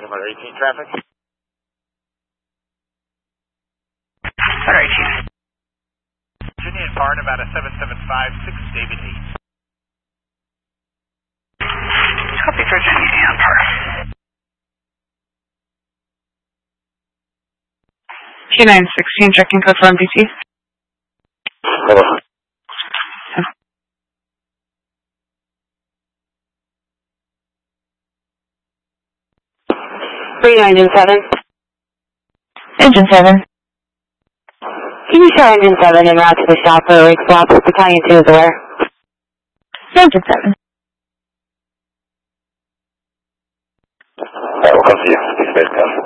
18 traffic. Center 18. Virginia and Bar, Nevada 7756, David 8. Copy Virginia and Bar. K916, checking code for MDT. Hello. 397. Engine 7. Can you show engine 7 en route to the shop for a rig swap? Battalion 2 is aware. Engine 7. Alright, we'll come see you. Space